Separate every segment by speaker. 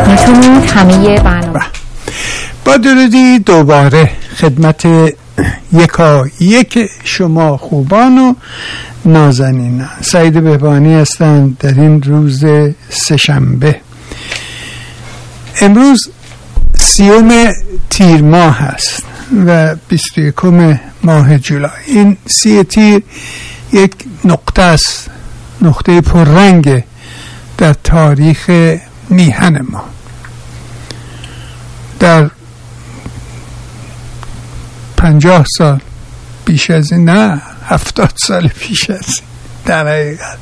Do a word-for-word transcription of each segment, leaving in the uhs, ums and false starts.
Speaker 1: میتونید همه برنامه
Speaker 2: با درودی دوباره خدمت یکا یک شما خوبان و نازنینان. سعید بهبانی هستند در این روز سه‌شنبه. امروز سیوم تیر ماه هست و بیست و یکم ماه جولای. این سی تیر یک نقطه است، نقطه پررنگ در تاریخ میهن ما. در پنجاه سال بیش از این، نه هفتاد سال پیش از این، در حقیقت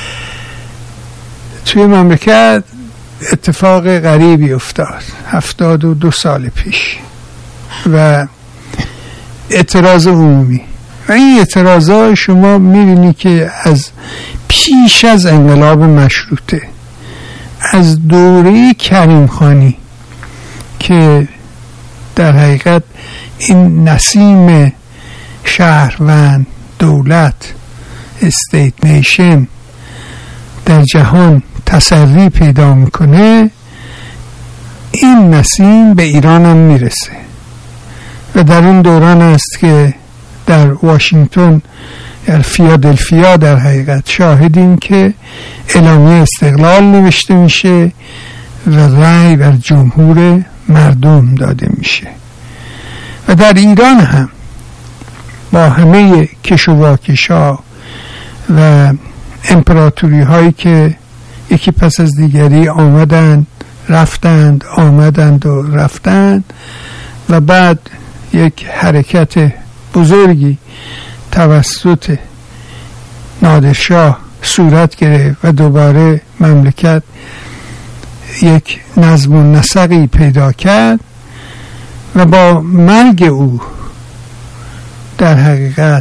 Speaker 2: توی مملکت اتفاق غریبی افتاد هفتاد و دو سال پیش و اعتراض عمومی. و این اعتراضات شما میبینی که از پیش از انقلاب مشروطه، از دوره کریم خانی که در حقیقت این نسیم شهروند، دولت، استیت نیشن در جهان تسری پیدا میکنه، این نسیم به ایران هم میرسه و در این دوران است که در واشنگتن، در فیلادلفیا در حقیقت شاهدیم که اعلامیه استقلال نوشته میشه و رأی بر جمهور مردم داده میشه. و در ایران هم با همه کش و واکش ها و امپراتوری هایی که یکی پس از دیگری آمدند رفتند، آمدند و رفتند و بعد یک حرکت بزرگی توسط نادرشاه صورت گرفت و دوباره مملکت یک نظم و نسقی پیدا کرد و با مرگ او در حقیقت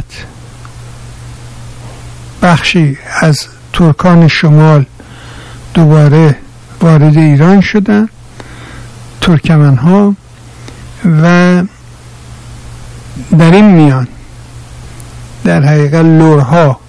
Speaker 2: بخشی از ترکان شمال دوباره وارد ایران شدند، ترکمن ها، و در این میان در حقیقت لرها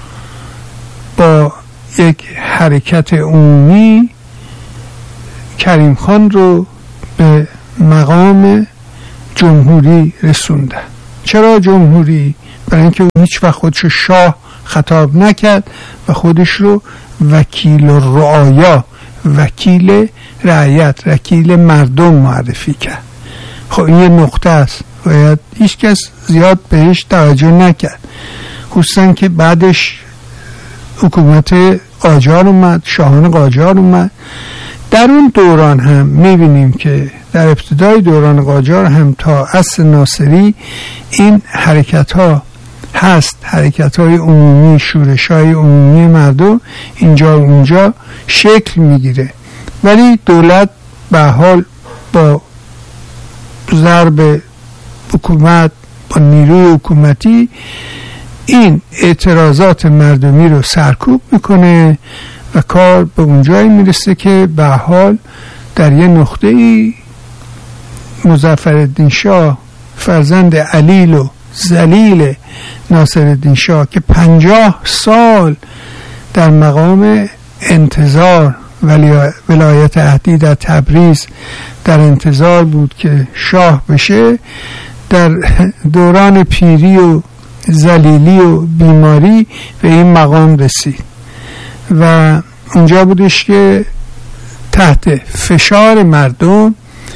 Speaker 2: با یک حرکت عمومی کریم خان رو به مقام جمهوری رسوندن. چرا جمهوری؟ برای اینکه اون هیچ وقت خودش رو شاه خطاب نکرد و خودش رو وکیل الرعایا، وکیل رعیت، وکیل مردم معرفی کرد. خب این یه نقطه است، باید هیچ کس زیاد بهش توجه نکرد، خصوصا که بعدش حکومت قاجار اومد، شاهان قاجار اومد. در اون دوران هم میبینیم که در ابتدای دوران قاجار هم تا عصر ناصری این حرکت ها هست، حرکت های عمومی، شورش های عمومی مردم اینجا و اونجا شکل میگیره، ولی دولت به حال با ضرب حکومت، با نیروی حکومتی این اعتراضات مردمی رو سرکوب میکنه و کار به اونجایی میرسه که به حال در یه نقطه‌ای مظفرالدین شاه، فرزند علیل و ذلیل ناصرالدین شاه که پنجاه سال در مقام انتظار ولایت عهدی در تبریز در انتظار بود که شاه بشه، در دوران پیری و ذلیلی و بیماری به این مقام رسید و اونجا بودش که تحت فشار مردم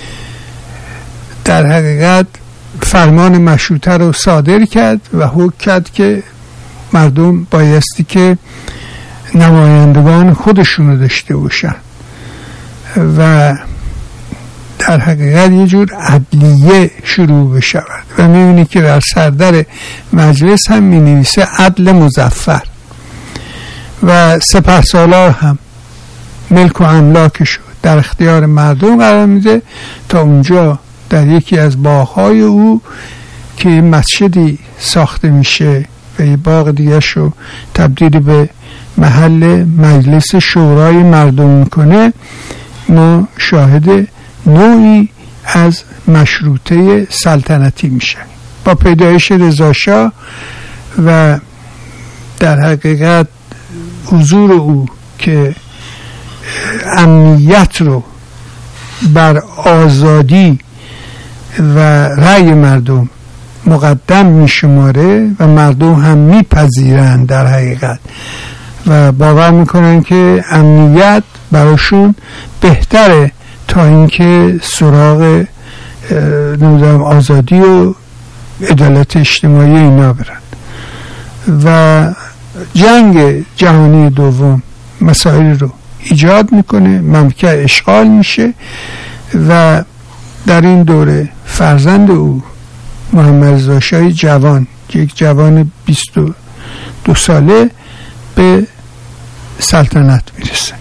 Speaker 2: در حقیقت فرمان مشروطه رو صادر کرد و حکم کرد که مردم بایستی که نمایندگان خودشونو داشته باشن و در حقیقت یه جور عدلیه شروع بشود و میبینی که در سردر مجلس هم مینویسه عدل مظفر و سپهسالار هم ملک و املاکش در اختیار مردم قرار میده تا اونجا در یکی از باغ‌های او که مسجدی ساخته میشه و یه باغ دیگه شو تبدیل به محل مجلس شورای مردم میکنه، ما شاهد نوعی از مشروطه سلطنتی میشه. با پیدایش رضا شاه و در حقیقت حضور او که امنیت رو بر آزادی و رأی مردم مقدم می شماره و مردم هم می پذیرند در حقیقت و باور میکنن که امنیت براشون بهتره تا اینکه سراغ نمیدونم آزادی و عدالت اجتماعی اینا برن. و جنگ جهانی دوم مسائل رو ایجاد میکنه، مملکت اشغال میشه و در این دوره فرزند او محمد رضا شاه جوان، یک جوان بیست و دو ساله، به سلطنت میرسه.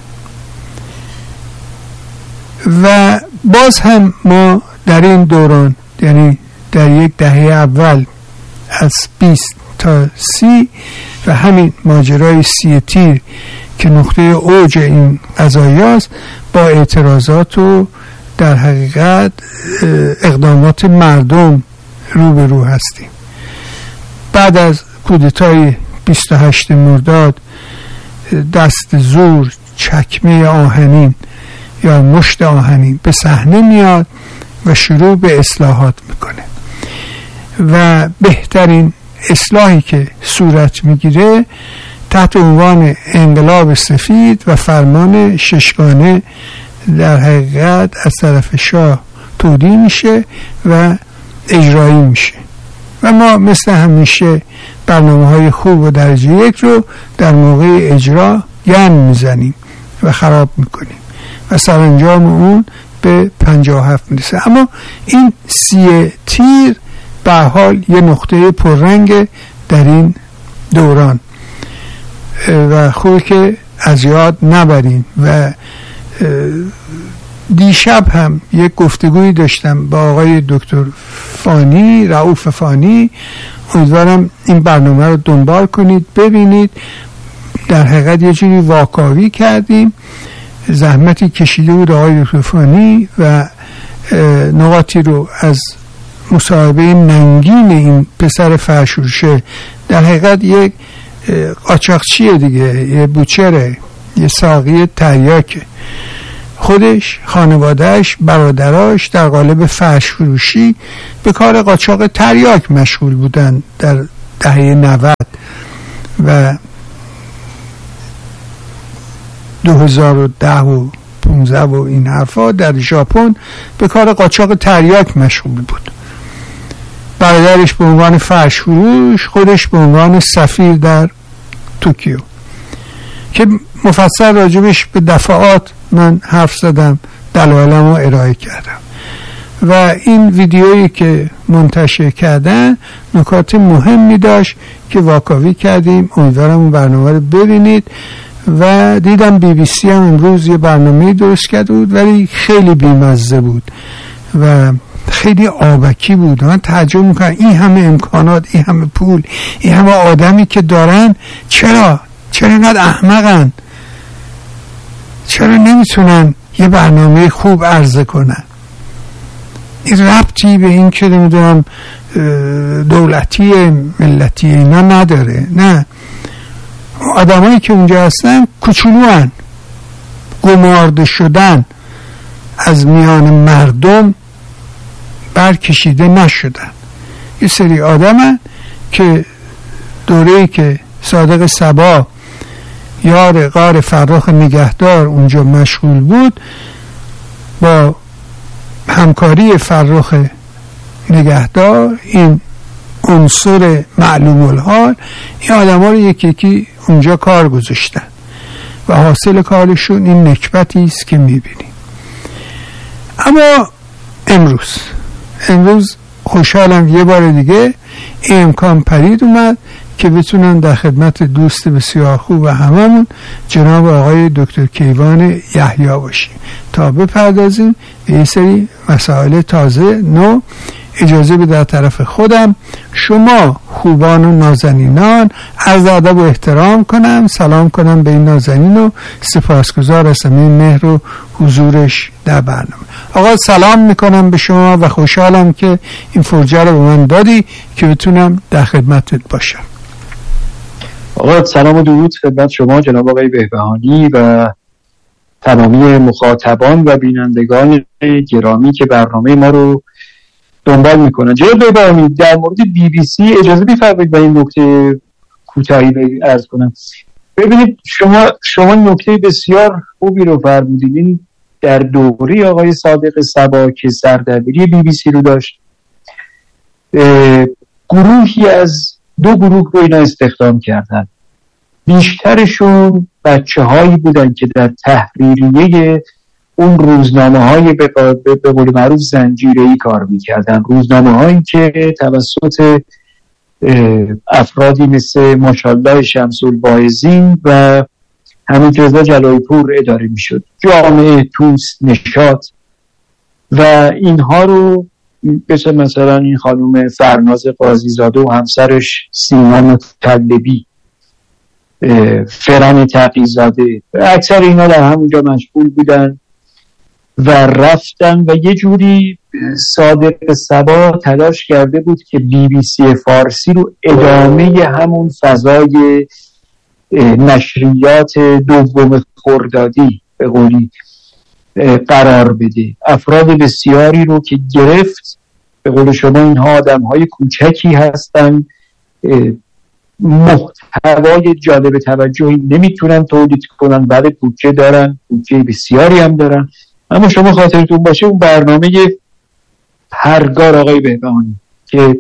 Speaker 2: و باز هم ما در این دوران، یعنی در یک دهه اول از بیست تا سی و همین ماجرای سی تیر که نقطه اوج این قضایی است، با اعتراضات و در حقیقت اقدامات مردم روبرو هستیم. بعد از کودتای بیست و هشت مرداد دست زور، چکمه آهنین یا مشت آهنین به صحنه میاد و شروع به اصلاحات میکنه و بهترین اصلاحی که صورت میگیره تحت عنوان انقلاب سفید و فرمان ششگانه در حقیقت از طرف شاه تودیع میشه و اجرایی میشه و ما مثل همیشه برنامه های خوب و درجه یک رو در موقع اجرا گن میزنیم و خراب میکنیم و سرانجام اون به پنجاه و هفت میرسه. اما این سی تیر به حال یه نقطه پررنگ در این دوران و خوبه که از یاد نبریم. و دیشب هم یک گفتگوی داشتم با آقای دکتر فانی، رؤوف فانی. امیدوارم این برنامه رو دنبال کنید، ببینید. در حقیقت یه جوری واکاوی کردیم، زحمتی کشیده بود آقای دکتر فانی و نقاطی رو از مصاحبه ننگین این پسر فرشورشه، در حقیقت یک قاچاقچیه دیگه، یه بوچره، یه ساقی تریاکه، خودش، خانوادهش، برادراش در قالب فرش فروشی به کار قاچاق تریاک مشغول بودن در دهه نود و دو هزار و ده و پونزده و این حرفا در ژاپن به کار قاچاق تریاک مشغول بود. برادرش به عنوان فرش فروش، خودش به عنوان سفیر در توکیو که مفصل راجبش به دفعات من حرف زدم، دلایلم رو ارائه کردم و این ویدیویی که منتشر کردن نکات مهمی داشت که واکاوی کردیم. امیدوارم اون برنامه رو ببینید. و دیدم بی بی سی هم امروز یه برنامه درست کرده بود ولی خیلی بیمزه بود و خیلی آبکی بود. من تعجب میکنم این همه امکانات، این همه پول، این همه آدمی که دارن، چرا چرا اینقدر احمقن؟ چرا نمیتونن یه برنامه خوب عرضه کنن؟ این ربطی به این که نمیدونم دولتی ملتی اینا نداره. نه، آدمایی که اونجا هستن کوچولوان، گمارده شدن، از میان مردم برکشیده نشدن. یه سری آدمن که دوره‌ای که صادق صبا یار غار فرخ نگهدار اونجا مشغول بود، با همکاری فرخ نگهدار، این عنصر معلوم الحال، این آدم ها رو یکی یکی اونجا کار گذاشتن و حاصل کارشون این نکبتی است که میبینیم. اما امروز امروز خوشحالم یه بار دیگه این امکان پدید اومد که بتونم در خدمت دوست بسیار خوب و هممون جناب آقای دکتر کیوان یحیی باشیم تا بپردازیم به یه سری مسائل تازه نو. اجازه به در طرف خودم شما خوبان و نازنینان عرض ادب و احترام کنم، سلام کنم به این نازنین و سپاسگزار هستم این مهر و حضورش در برنامه. آقا سلام میکنم به شما و خوشحالم که این فرصت رو به من دادی که بتونم در خدمتت باشم.
Speaker 3: آقا سلام و درود خدمت شما جناب آقای بهبهانی و تمامی مخاطبان و بینندگان گرامی که برنامه ما رو دنبال میکنن. جناب بهبهانی، در مورد بی بی سی اجازه بفرمایید به این نکته کوتاهی عرض کنم. ببینید شما شما نکته بسیار خوبی رو فرمودید. در دوره آقای صادق صبا که سردبیری بی بی سی رو داشت، گروهی از دو گروه رو اینا استخدام کردن. بیشترشون بچه هایی بودن که در تحریریه اون روزنامه های به قول معروف زنجیره‌ای کار میکردن، روزنامه هایی که توسط افرادی مثل ماشاءالله شمس الواعظین و همین رضا جلایی پور اداره میشد، جامعه، توس، نشاط و اینها رو مثل مثلا این خانم فرناز قاضیزاده و همسرش سیما مطلبی، فرن تقی‌زاده، اکثر اینا در همونجا مشغول بودن و رفتن و یه جوری صادق صبا تلاش کرده بود که بی بی سی فارسی رو ادامه همون فضای نشریات دوم خردادی به قولی قرار بده. افراد بسیاری رو که گرفت، به قول شما اینها آدم های کوچکی هستن، محتوای جالب توجهی نمیتونن تولید کنن، بله بودجه دارن، بودجه بسیاری هم دارن، اما شما خاطرتون باشه اون برنامه پرگار آقای بهبهانی که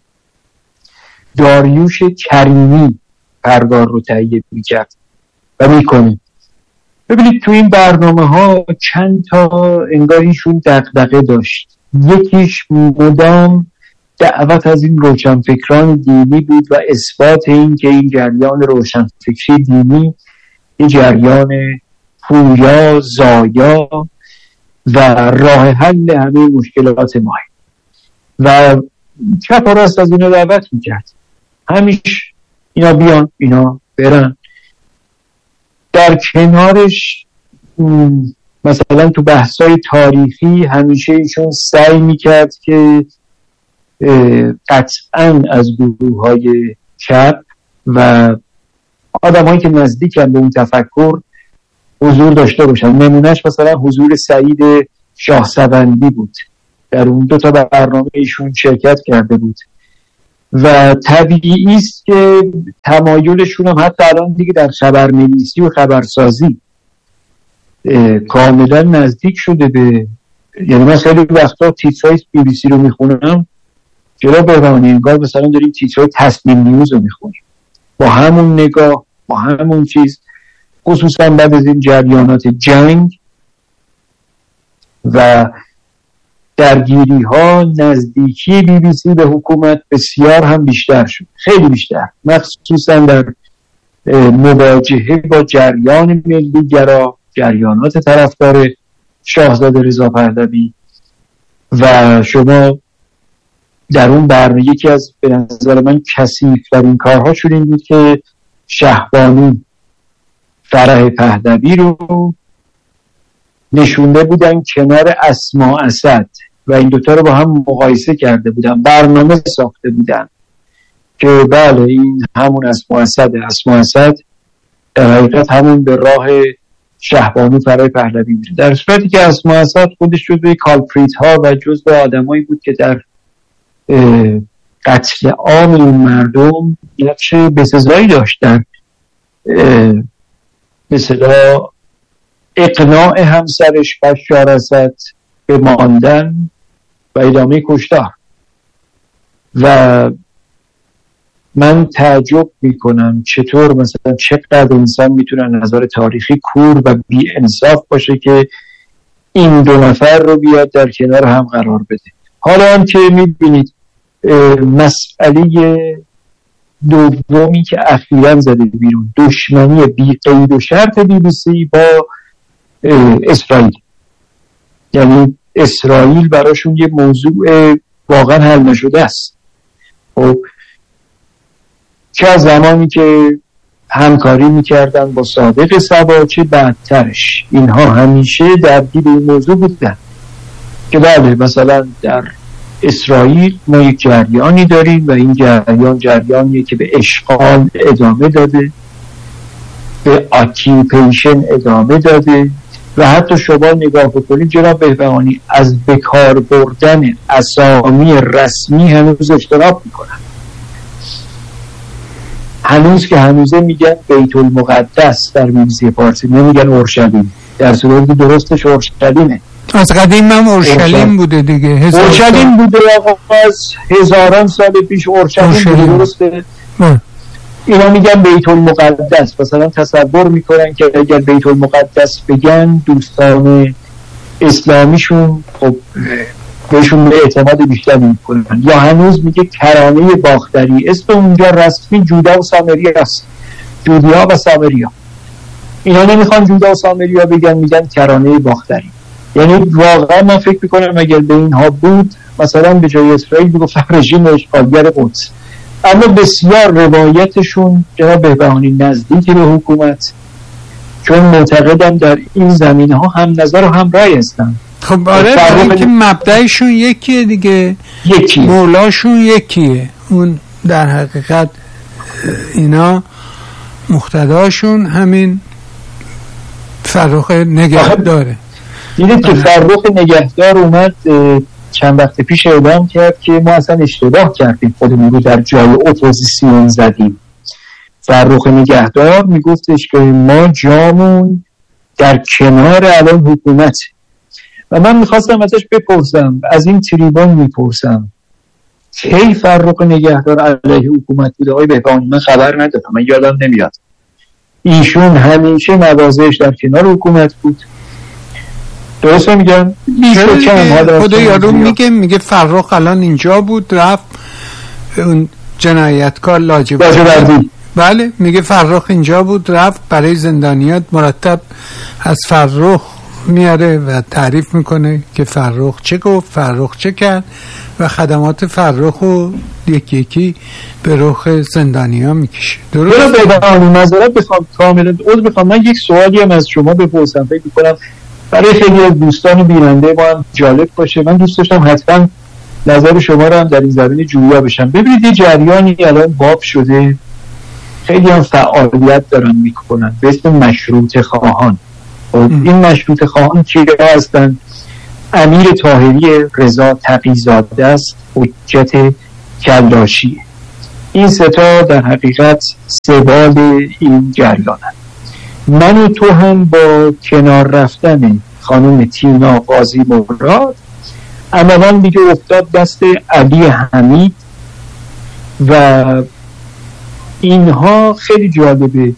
Speaker 3: داریوش کریمی پرگار رو تهیه میکرد و میکنه. ببینید تو این برنامه ها چند تا انگار ایشون دغدغه داشت. یکیش مدام دعوت از این روشنفکران دینی بود و اثبات این که این جریان روشنفکری دینی این جریان پویا، زایا و راه حل همه مشکلات ما و چپ و راست از اینا دعوت میکرد. همیش اینا بیان اینا برن. در کنارش مثلا تو بحثای تاریخی همیشه ایشون سعی میکرد که قطعاً از گروه های چپ و آدم هایی که نزدیکن به اون تفکر حضور داشته باشن. نمونهش مثلا حضور سعید شاهسوندی بود، در اون دو تا برنامه ایشون شرکت کرده بود و طبیعی است که تمایلشون هم حتی الان دیگه در خبرنویسی و خبرسازی کاملا نزدیک شده به، یعنی من خیلی وقتا تیترهای بی بی سی رو میخونم جناب بهبهانی انگار مثلا داریم تیترهای تصمیم نیوز رو میخونیم، با همون نگاه، با همون چیز، خصوصا بعد از این جریانات جنگ و درگیری ها نزدیکی بی بی سی به حکومت بسیار هم بیشتر شد، خیلی بیشتر، مخصوصا در مواجهه با جریان ملی گرا، جریانات طرفدار شاهزاده رضا پهلوی. و شما در اون برنامه یکی از به نظر من کثیف‌ترین کارهاشون این بود که شهبانی فرح پهلوی رو نشونده بودن کنار اسما اسد و این دوتا رو با هم مقایسه کرده بودن، برنامه ساخته بودن که بله این همون اسما اسده. اسما اسد در حقیقت همون به راه شهبانی فرح پهلوی میره، در صورتی که اسما اسد خودش جزو کالپریت ها و جزو آدمایی بود که در قتل عام اون مردم نقش بسزایی داشتن، مثلا اقناع همسرش بشار اسد به ماندن و ادامه کشتار. و من تعجب میکنم چطور مثلا چقدر انسان میتونه نظر تاریخی کور و بی انصاف باشه که این دو نفر رو بیاد در کنار هم قرار بده. حالا هم که میبینید مسئله دومی که اخیراً زده بیرون، دشمنی بی قید و شرط بی بی سی با اسرائیل، یعنی اسرائیل براشون یه موضوع واقعا حل نشده است. خب چه از زمانی که همکاری میکردن با صادق صبا چه بعدترش، اینها همیشه درگیر این موضوع بودن که بله مثلا در اسرائیل ما یک جریانی داریم و این جریان جریانیه که به اشغال ادامه داده، به اکیوپیشن ادامه داده و حتی شما نگاه بکنید جناب بهبهانی از بکار بردن اسامی رسمی هنوز اجتناب میکنن. هنوز که هنوزه میگن بیت المقدس در انگلیسی فارسی، نمیگن اورشلیم، در صورتی درستش اورشلیمه.
Speaker 2: از قدیم هم اورشلیم بوده دیگه،
Speaker 3: اورشلیم بوده آقا، از هزاران سال پیش اورشلیم درسته. اینا میگن بیت المقدس. مثلا تصور میکنن که اگر بیت المقدس بگن دوستان اسلامیشون خب بهشون اعتماد بیشتر میکنن. یا هنوز میگه کرانه باختری، اسم اونجا رسمی جودا و سامری است، جودیا و سامریا. اینا نمیخوان جودا و سامریا بگن، میگن کرانه باختری. یعنی واقعا من فکر میکنم اگر به اینها بود مثلا به جای اسرائیل بگفت رژیم اشغالگر قدس. اما بسیار روایتشون جناب بهبهانی نزدیکی به حکومت، چون معتقدم در این زمینه ها هم نظر و هم رای هستن.
Speaker 2: خب آره، برای اینکه مبدأشون یکیه دیگه،
Speaker 3: یکی
Speaker 2: مولاشون یکیه. اون در حقیقت اینا مقتداشون همین فرخ نگهداره.
Speaker 3: دیدید که فرخ نگهدار اومد چند وقت پیش اعلام کرد که ما اصلا اشتباه کردیم، خودمون رو در جای اپوزیسیون زدیم. فرخ نگهدار میگفتش که ما جامون در کنار الان حکومت. و من میخواستم ازش بپرسم، از این تریبون میپرسم کی فرخ نگهدار علیه حکومت بوده؟ آقای بهبهانی من خبر ندارم، من یادم نمیاد. ایشون همیشه نوازش در کنار حکومت بود. درسته میگم؟
Speaker 2: خدا یارو میگه میگه فرخ الان اینجا بود، رفت اون جنایتکار لاجوردی، بله میگه فرخ اینجا بود رفت، برای زندانیات مرتب از فرخ میاره و تعریف میکنه که فرخ چه گفت، فرخ چه کرد و خدمات فرخ رو یکی یکی به رخ زندانیا میکشه.
Speaker 3: درست بگم نظرت بخوام کاملا عذر بخوام، من یک سوالی هم از شما بپرسم، فکر میکنم برای خیلی از دوستان بیننده ما هم جالب باشه. من دوست داشتم حتما نظر شما رو هم در این زمینه جویا بشم. ببینید یه جریانی الان باب شده، خیلی هم فعالیت دارن میکنن به اسم مشروط خواهان. این مشروط خواهان کیا هستن؟ امیر طاهری رضا تقی‌زاده است، حجت کلاشی. این ستا در حقیقت سوال این جریانن. من و تو هم با کنار رفتن خانم تینا قاضی مراد عملا دیگه افتاد دست علی حمید و اینها. خیلی جالبه،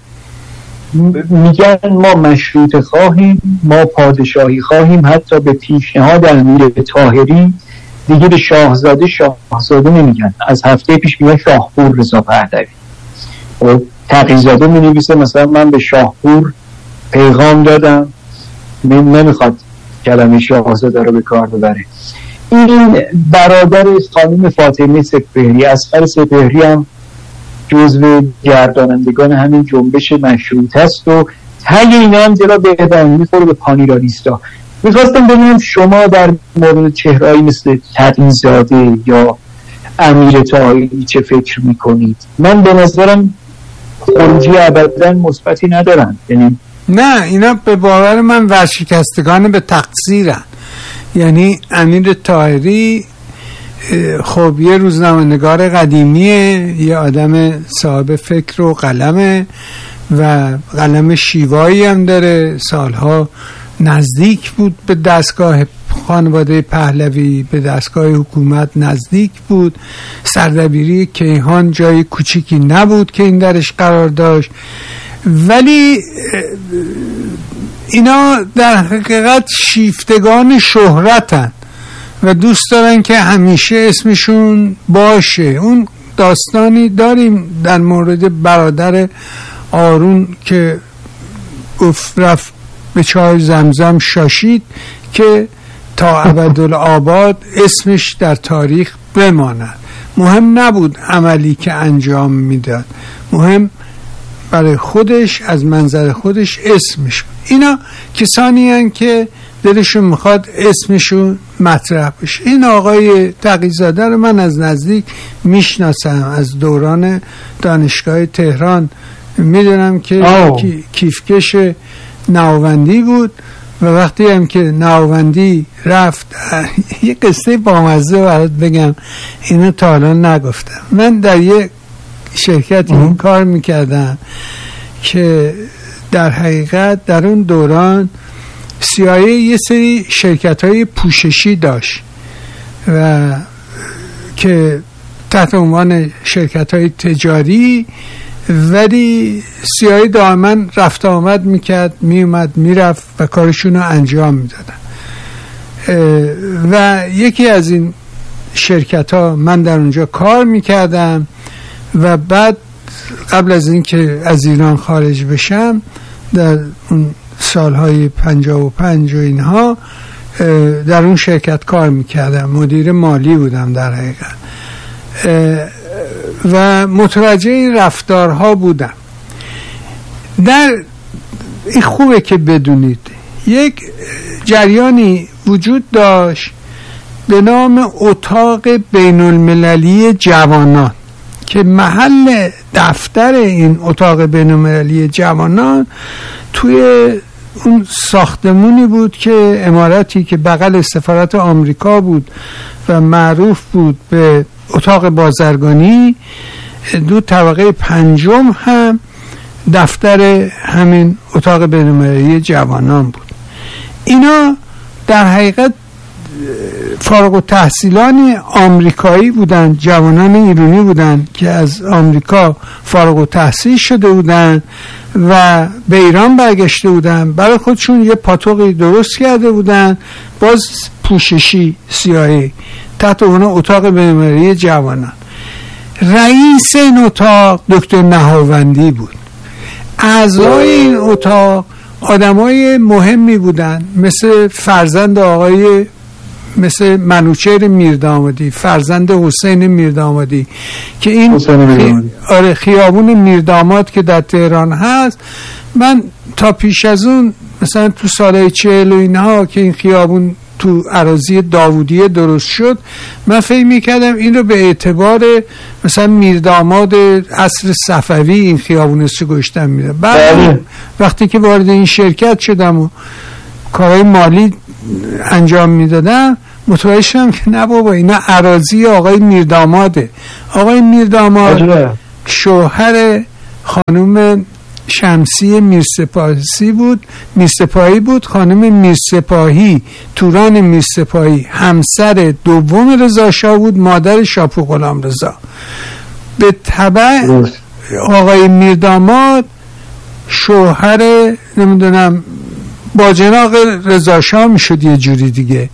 Speaker 3: میگن ما مشروط خواهیم، ما پادشاهی خواهیم، حتی به پیشنهاد امیر طاهری دیگه به شاهزاده شاهزاده نمیگن، از هفته پیش میگن شاهپور رضا پهلوی. و تقی‌زاده می نویسه مثلا من به شاهپور پیغام دادم، نمیخواد کلمه شاهزاده رو به کار ببره. این برادر خانم فاطمه سپهری، اصغر سپهری هم جزو گردانندگان همین جنبش مشروط است و تگ اینا هم جلا بهبهانی میخوره به پانیرالیستا. میخواستم ببینم شما در مورد چهرهایی مثل تقی‌زاده یا امیر طاهری چه فکر میکنید؟ من به نظرم خروجی ابدا مثبتی ندارن. یعنی
Speaker 2: نه، اینا به باور من ورشکستگان به تقصیرن. یعنی امیر طاهری خب یه روزنامه‌نگار قدیمیه، یه آدم صاحب فکر و قلمه و قلم شیوایی هم داره، سالها نزدیک بود به دستگاه خانواده پهلوی، به دستگاه حکومت نزدیک بود. سردبیری کیهان جای کوچیکی نبود که این درش قرار داشت. ولی اینا در حقیقت شیفتگان شهرتن و دوست دارن که همیشه اسمشون باشه. اون داستانی داریم در مورد برادر آرون که گفت رفت به چای زمزم شاشید که تا ابدالآباد اسمش در تاریخ بماند. مهم نبود عملی که انجام میداد، مهم برای خودش از منظر خودش اسمش. اینا کسانی هستند که دلشون میخواد اسمشون مطرح بشه. این آقای تقی‌زاده رو من از نزدیک میشناسم، از دوران دانشگاه تهران میدونم که کیفکش ناوندی بود و وقتی هم که نهاوندی رفت، یه قصه بامزه برات بگم، اینو تا الان نگفتم. من در یه شرکتی این کار میکردم که در حقیقت در اون دوران سی آی ای یه سری شرکت های پوششی داشت و که تحت عنوان شرکت های تجاری، ولی سی آی ای دائما رفت آمد میکرد، میومد میرفت و کارشون رو انجام میدادن. و یکی از این شرکت ها من در اونجا کار میکردم و بعد قبل از این که از ایران خارج بشم در اون سالهای پنجاه و پنج و اینها در اون شرکت کار میکردم، مدیر مالی بودم در حقیقت و متوجه این رفتارها بودم. در این خوبه که بدونید یک جریانی وجود داشت به نام اتاق بین المللی جوانان که محل دفتر این اتاق بین المللی جوانان توی اون ساختمونی بود که عمارتی که بغل سفارت آمریکا بود و معروف بود به اتاق بازرگانی، دو طبقه پنجم هم دفتر همین اتاق بین المللی جوانان بود. اینا در حقیقت فارغ التحصیلان آمریکایی بودن، جوانان ایرانی بودن که از آمریکا فارغ التحصیل شده بودن و به ایران برگشته بودن، برای خودشون یه پاتوقی درست کرده بودن، باز پوششی سی آی ای تحت عنوان اتاق بین المللی جوانان. رئیس این اتاق دکتر نهاوندی بود. اعضای این اتاق آدمای مهمی بودن، مثل فرزند آقای مثل منوچهر میردامادی، فرزند حسین میردامادی که این خی... آره خیابون میرداماد که در تهران هست، من تا پیش از اون مثلا تو سالهای چهل و اینها که این خیابون تو اراضی داوودیه درست شد، من فکر میکردم این رو به اعتبار مثلا میرداماد عصر صفوی این خیابون رو گشتم میده. بعد وقتی که وارد این شرکت شدم و کارهای مالی انجام میدادم، متوجه شدم که نه بابا، اینا اراضی آقای میرداماده. آقای میرداماد شوهر خانم شمسی میرسپاهی بود میرسپاهی بود خانم میرسپاهی توران میرسپاهی همسر دوم رضا شاه بود، مادر شاپور غلام رضا. به تبع آقای میرداماد شوهر نمیدونم باجناق رضا شاه میشد یه جوری دیگه،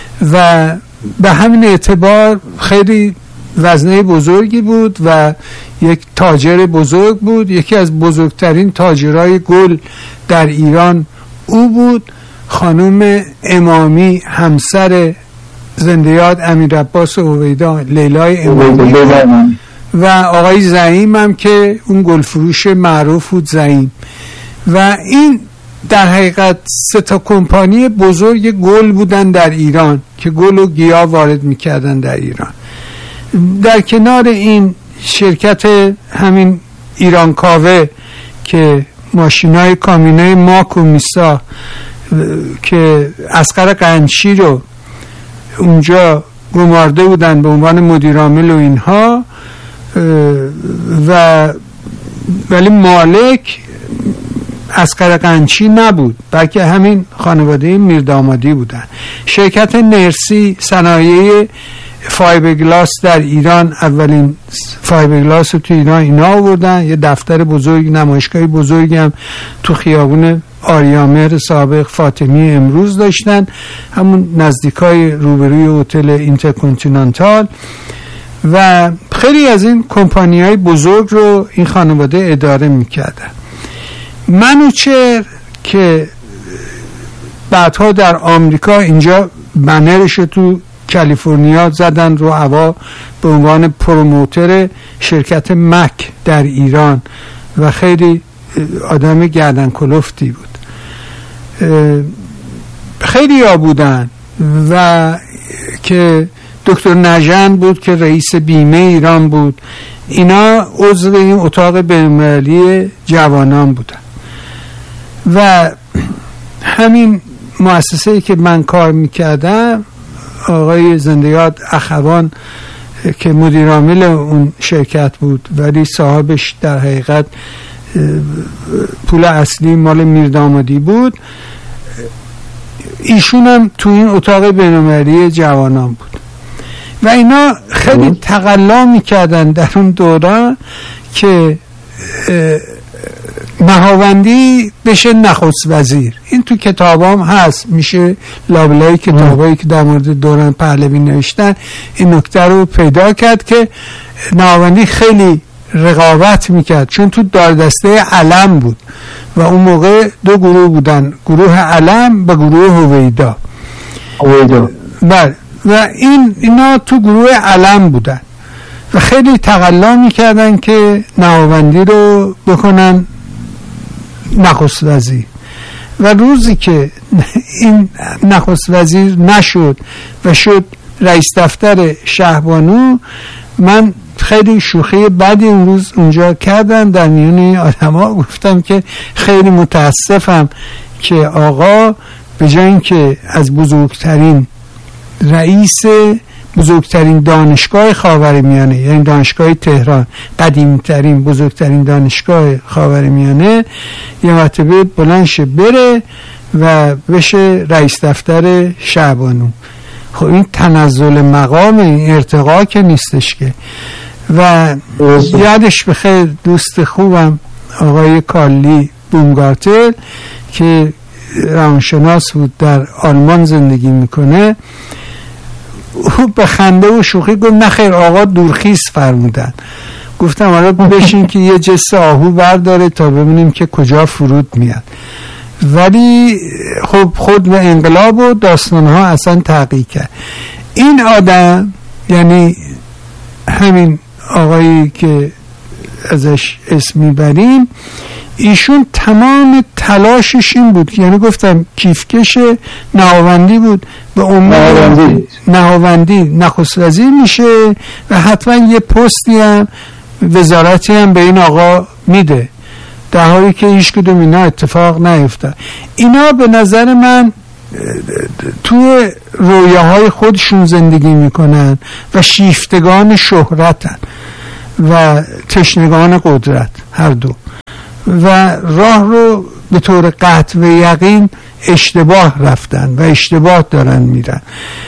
Speaker 2: و به همین اعتبار خیلی وزنه بزرگی بود و یک تاجر بزرگ بود، یکی از بزرگترین تاجرای گل در ایران او بود. خانم امامی همسر زنده یاد امیر عباس اویدا لیلای امامی و آقای زعیم هم که اون گلفروش معروف بود زعیم. و این در حقیقت سه تا کمپانی بزرگ گل بودن در ایران که گل و گیاه وارد میکردن در ایران. در کنار این شرکت همین ایران کاوه که ماشینای کامیونای ماک و میسا که اصغر قنچی رو اونجا گمارده بودن به عنوان مدیر عامل و اینها، و ولی مالک اصغر قنچی نبود، بلکه همین خانواده میردامادی بودن. شرکت نرسی صنایع فایبرگلاس در ایران، اولین فایبرگلاس رو تو ایران اینا آوردن. یه دفتر بزرگ، نمایشگاه بزرگی هم تو خیابون آریامهر سابق فاطمی امروز داشتن، همون نزدیکای روبروی هتل اینترکنتیننتال. و خیلی از این کمپانی‌های بزرگ رو این خانواده اداره می‌کردن. منوچهر که بعدها در آمریکا اینجا بنرش تو کالیفرنیا زدن رو هوا به عنوان پروموتر شرکت مک در ایران و خیلی آدم گردن کلفتی بود. خیلی ها بودن و که دکتر نژند بود که رئیس بیمه ایران بود. اینا عضو این اتاق بین‌المللی جوانان بودن و همین مؤسسه‌ای که من کار میکردم، آقای زنده یاد اخوان که مدیر عامل اون شرکت بود ولی صاحبش در حقیقت پول اصلی مال میردامادی بود، ایشون هم تو این اتاق بین‌المللی جوانان بود و اینا خیلی تقلا میکردن در اون دوران که نهاوندی بشه نخست وزیر. این تو کتابام هست، میشه لابلای کتابایی که در مورد دوران پهلوی نوشتن این نکته رو پیدا کرد که نهاوندی خیلی رقابت میکرد، چون تو داردسته علم بود و اون موقع دو گروه بودن، گروه علم و گروه هویدا.
Speaker 3: هویدا
Speaker 2: بله، و این اینا تو گروه علم بودن و خیلی تقلا میکردن که نهاوندی رو بکنن نخست وزیر. و روزی که این نخست وزیر نشد و شد رئیس دفتر شهبانو، من خیلی شوخی بدی اون روز اونجا کردم در میون آدم ها، گفتم که خیلی متاسفم که آقا به جای اینکه از بزرگترین رئیس بزرگترین دانشگاه خاورمیانه، یعنی دانشگاه تهران، قدیمی‌ترین بزرگترین دانشگاه خاورمیانه، یه مرتبه بلند شه بره و بشه رئیس دفتر شهبانو. خب این تنزل مقام، این ارتقا که نیستش که. و یادش بخیر دوست خوبم آقای کارلی بومگارتل که روانشناس بود، در آلمان زندگی میکنه، او به خنده و شوخی گفت نخیر آقا دورخیز فرمودن. گفتم حالا بشین که یه جس آهو برداره تا ببینیم که کجا فرود میاد. ولی خب خود به انقلاب و داستانها اصلا تحقیق کرد. این آدم، یعنی همین آقایی که ازش اسم میبریم، ایشون تمام تلاشش این بود، یعنی گفتم کیفکش نهاوندی بود، به امید نهاوندی نخست وزیر میشه و حتما یه پستی هم وزارتی هم به این آقا میده، در حالی که هیچ کدوم اینا اتفاق نیفتاد. اینا به نظر من توی رویاهای خودشون زندگی میکنن و شیفتگان شهرتن و تشنگان قدرت هر دو، و راه رو به طور قطع و یقین اشتباه رفتن و اشتباه دارن میرن.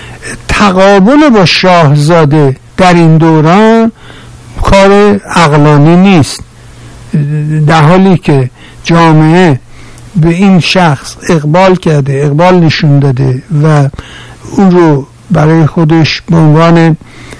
Speaker 2: تقابل با شاهزاده در این دوران کار عقلانی نیست، در حالی که جامعه به این شخص اقبال کرده، اقبال نشون داده و اون رو برای خودش به عنوان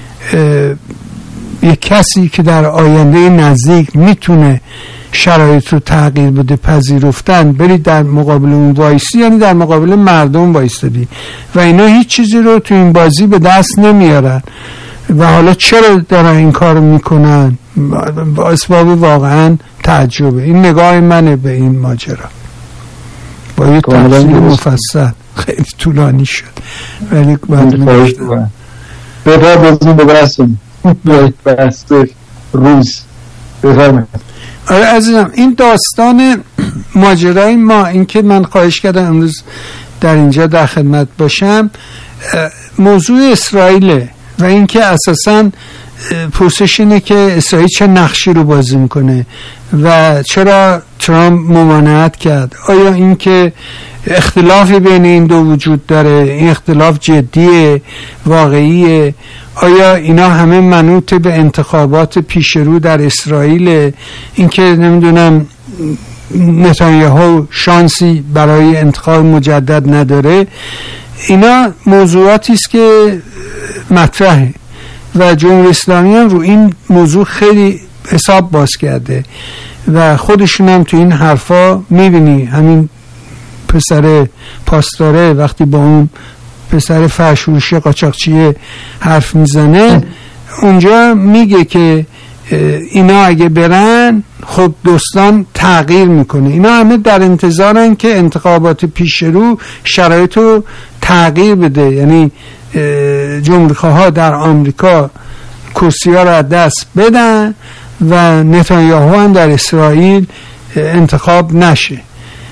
Speaker 2: یک کسی که در آینده نزدیک میتونه شرایط رو تغییر بده پذیرفتن. برید در مقابل اون وایسی، یعنی در مقابل مردم وایستادی و اینا هیچ چیزی رو تو این بازی به دست نمیارن. و حالا چرا دارن این کار میکنن؟ با اسباب واقعا تعجبه. این نگاه منه به این ماجرا، با یه تفصیل مفصل، خیلی طولانی شد ولی باید میگشتم
Speaker 3: بهتر بازیم ببرسیم بسته روز بفرمایید.
Speaker 2: آره عزیزم، این داستان ماجرای ما، این که من خواهش کردم امروز در اینجا در خدمت باشم، موضوع اسرائیل و این که اساساً پرسش اینه که اسرائیل چه نقشی رو بازی میکنه و چرا ترامپ ممانعت کرد. آیا این که اختلافی بین این دو وجود داره، این اختلاف جدیه، واقعیه؟ آیا اینا همه منوط به انتخابات پیشرو در اسرائیل؟ این که نمیدونم نتانیاهو شانسی برای انتخاب مجدد نداره؟ اینا موضوعاتی است که مطرحه و جمهوری اسلامی هم رو این موضوع خیلی حساب باز کرده و خودشون هم تو این حرفا میبینی. همین پسر پاسداره وقتی با اون پسر فرشوروشی قاچاقچی حرف میزنه، اونجا میگه که اینا اگه برن خب دوستان تغییر میکنه. اینا همه در انتظارن که انتخابات پیش رو شرایط رو تغییر بده، یعنی جمهوری‌خواها در آمریکا کرسی ها رو از دست بدن و نتانیاهو هم در اسرائیل انتخاب نشه.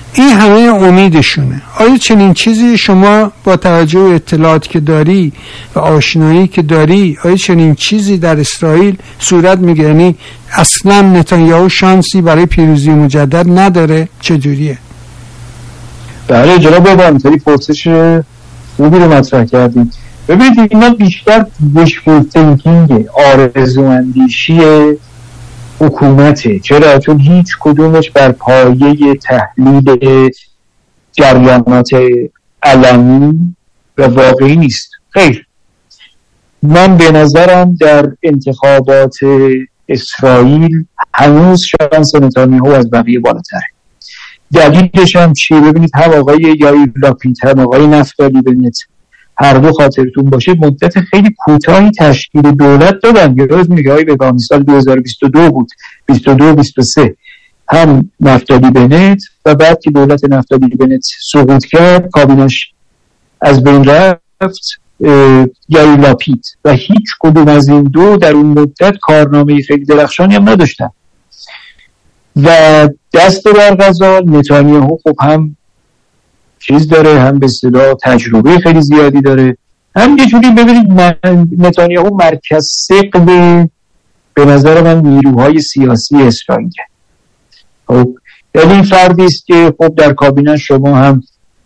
Speaker 2: این همه امیدشونه. آیا چنین چیزی شما با توجه به اطلاعاتی که داری و آشنایی که داری، آیا چنین چیزی در اسرائیل صورت میگیره؟ یعنی اصلا نتانیاهو شانسی برای پیروزی مجدد نداره؟ چجوریه؟
Speaker 3: بله جناب بابا، همینطوری پرسش خوبی رو مطرح کردیم. ببینید اینا بیشتر wishful thinking، آرزواندیشی حکومته. چرا؟ چون هیچ کدومش بر پایه تحلیل جریانات علمی و واقعی نیست. خیر، من به نظرم در انتخابات اسرائیل هنوز شانس نتانیاهو از بقیه بالاتره. دلیلش هم چیه؟ ببینید هم آقای یائیر لاپید هم آقای نفتالی بنت، هر دو خاطرتون باشه مدت خیلی کوتاهی تشکیل دولت دادن. یادتون میگه آقای بگانی سال دو هزار و بیست و دو بود، بیست و دو بیست و سه هم نفتالی بنت، و بعد که دولت نفتالی بنت سقوط کرد، کابینش از بین رفت، یائیر لاپید، و هیچ کدوم از این دو در اون مدت کارنامه خیلی درخشانی هم نداشتن. و دست بر قضا نتانیاهو خب هم چیز داره، هم به اصطلاح تجربه خیلی زیادی داره، هم یه جوری ببینید نتانیاهو مرکز ثقل به نظر من نیروهای سیاسی اسرائیل. خب یعنی این فردی است که خب در کابینه شما هم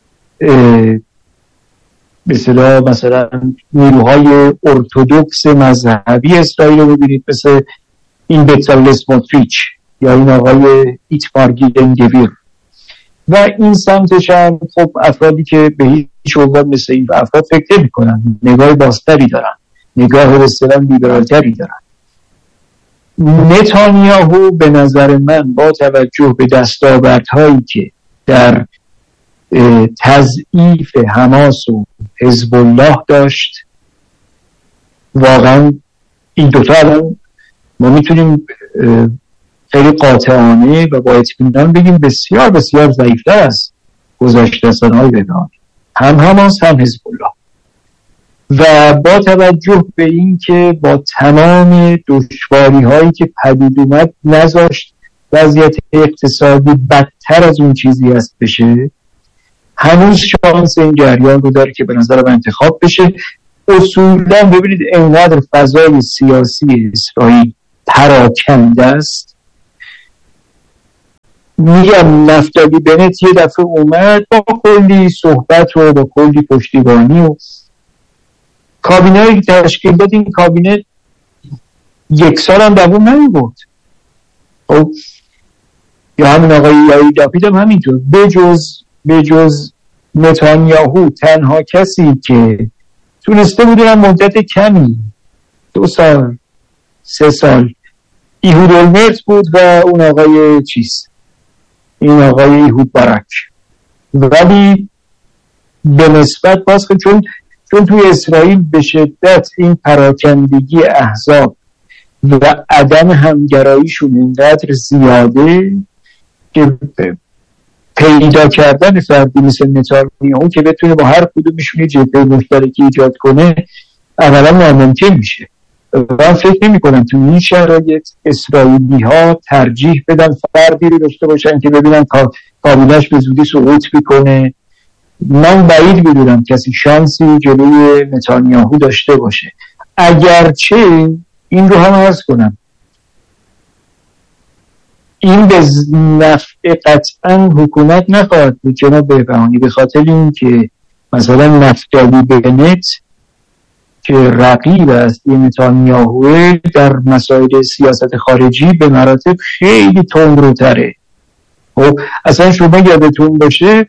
Speaker 3: به اصطلاح مثلا نیروهای ارتدوکس مذهبی اسرائیل رو ببینید، مثل این بتزالل اسموتریچ یا این آقای ایتمار گیدن-گویر، و این سمتش هم خب افرادی که به هیچ عنوان مثل این افراد فکر نمی کنن، نگاه بازتری دارن، نگاه به اصطلاح لیبرالتری دارن. نتانیاهو به نظر من با توجه به دستاوردهایی که در تضعیف حماس و حزب الله داشت، واقعا این دوتا الان ما میتونیم خیلی قاطعانه و با اطمینان بگیم بسیار بسیار ضعیفتر از گذشته سال‌های بگانی، هم حماس هم حزب الله. و با توجه به این که با تمام دشواری هایی که پدید اومد نذاشت وضعیت اقتصادی بدتر از اون چیزی است بشه، هنوز شانس این جریان رو داره که به نظر من انتخاب بشه. اصولا ببینید اینقدر فضای سیاسی اسرائیل پراکنده است. میگم نفتالی بنت یه دفعه اومد با کلی صحبت و با کلی پشتیبانی و کابینه که تشکیل داد، این کابینه یک سال هم دوام نمی‌برد. خب یا همین آقای یائیر لاپید هم همینطور، بجز بجز نتانیاهو تنها کسی که تونسته بودن مدت کمی، دو سال سه سال، ایهود اولمرت بود و اون آقای چیز این آقای ایهود باراک. ولی به نسبت باز که چون چون توی اسرائیل به شدت این پراکندگی احزاب و عدم همگراییشون اینقدر زیاده که پیدا کردن فردی مثل نتانیاهو که بتونه با هر کدومشون یه جبهه مشترکی ایجاد کنه عملا ناممکن میشه. من فکر نمی کنم تو این شرایط اسرائیلی ها ترجیح بدن فردی رو داشته باشن که ببینن کابینش به زودی سقوط میکنه. من بعید میدونم کسی شانسی جلوی نتانیاهو داشته باشه، اگرچه این رو هم عرض کنم این به نفع قطعا حکومت نخواهد بود جناب بهانی، به خاطر این که مثلا نفتالی بنت که رقیب است نتانیاهو در مسائل سیاست خارجی به مراتب خیلی تندروتره. خب اصلا شما یادتون باشه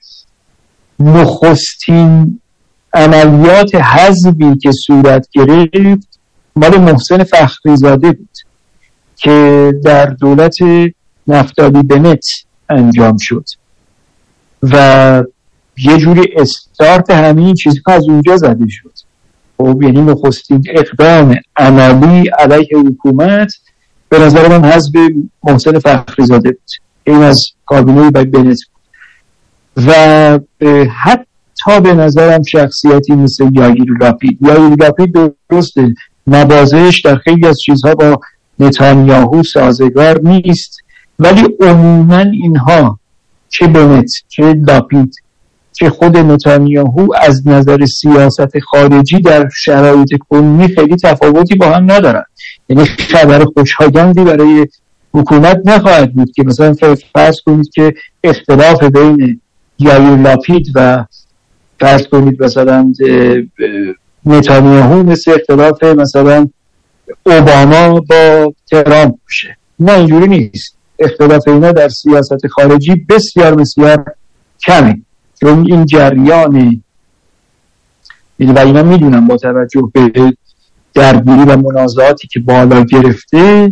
Speaker 3: نخستین عملیات حزبی که صورت گرفت مال محسن فخریزاده بود که در دولت نفتالی بنت انجام شد و یه جوری استارت همین چیزها از اونجا زده شد. خب یعنی نخستین اقدام عملی علیه حکومت به نظر من حزب محسن فخریزاده بود، این از کابینه بنت بود. و حتی به نظرم شخصیتی مثل یائیر لاپید یائیر لاپید درسته نوازش در خیلی از چیزها با نتانیاهو سازگار نیست، ولی عموما اینها چه بنت، چه لاپید، چه خود نتانیاهو از نظر سیاست خارجی در شرایط کنونی خیلی تفاوتی با هم ندارن. یعنی خبر خوشایندی برای حکومت نخواهد بود که مثلا فرض کنید که اختلاف بین یائیر لاپید و فرض کنید مثلا نتانیاهو مثل اختلاف مثلا اوباما با ترامپ باشه. نه، اینجوری نیست. اختلاف اینا در سیاست خارجی بسیار بسیار کمه، چون این جریان و اینا میدونم با توجه به درگیری و منازعاتی که بالا گرفته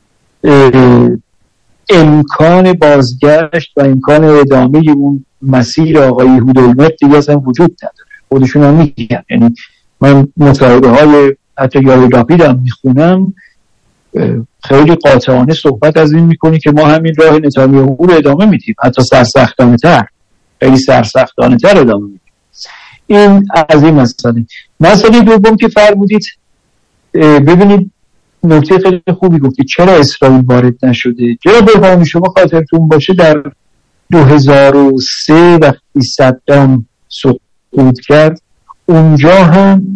Speaker 3: امکان بازگشت و امکان ادامه اون مسیر آقای هودلمت دیگه اصلا وجود نداره. خودشون هم میگن، یعنی من مصاحبه های حتی یائیر لاپید هم میخونم، خیلی قاطعانه صحبت از این میکنی که ما همین راه نتانیاهو رو ادامه میدیم، حتی سرسختانه تر، خیلی سرسختانه تر ادامه میدیم. این از این مسئله. مسئله دوم که فرمودید، ببینید نکته خیلی خوبی گفتید، چرا اسرائیل وارد نشده. چرا بهبانی شما خاطرتون باشه در دو هزار و سه وقتی صدام سقوط کرد، اونجا هم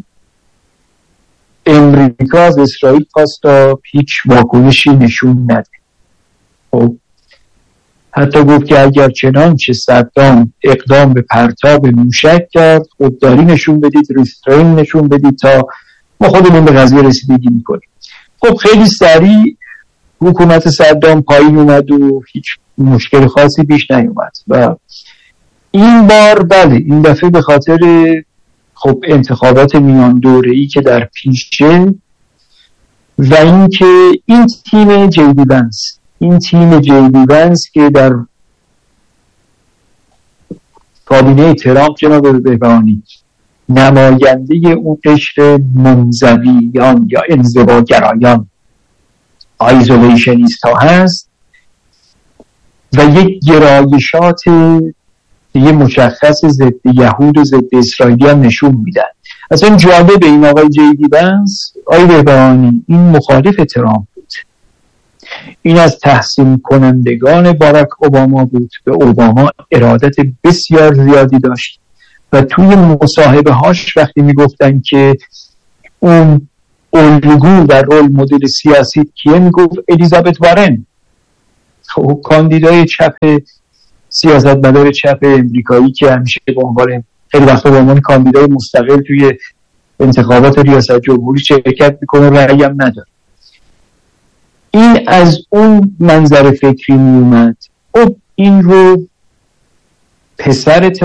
Speaker 3: امریکا از اسرائیل خواست تا هیچ واکنشی نشون نده. خب حتی گفت که اگر چنانچه صدام اقدام به پرتاب موشک کرد، خودداری نشون بدید، ریسترین نشون بدید تا ما خودمون به قضیه رسیدگی میکنیم. خب خیلی سریع حکومت صدام پایین اومد و هیچ مشکل خاصی پیش نیومد. و این بار بله، این دفعه به خاطر خب انتخابات میان دوره‌ای که در پیشه و اینکه این تیم جیدی بنز این تیم جیدی بنز که در کابینه ترامپ جناب بهبهانی نماینده اون قشر منزویان یا انزواگرایان آیزولیشنیست ها هست و یک گرایشات یه مشخص ضد یهود و ضد اسرائیلی هم نشون میدن. اصلا جالب این آقای جیدی بنز، آقای بهبهانی، این مخالف ترامپ بود، این از تحسین کنندگان باراک اوباما بود، به اوباما ارادت بسیار زیادی داشت و توی مصاحبه هاش وقتی میگفتن که اون الگو در رول مدل سیاسی کیه، میگفت الیزابت وارن، خب کاندیدای چپ سیاستمدار چپ امریکایی که همیشه به عنوان خیلی وقتا به عنوان کاندیدای مستقل توی انتخابات ریاست جمهوری شرکت میکنه، رأی هم نداره. این از اون منظر فکری میومد. خب این رو پسر